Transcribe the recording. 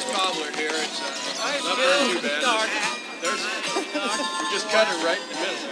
nice cobbler here. It's not very too bad. We just cut it right in the middle.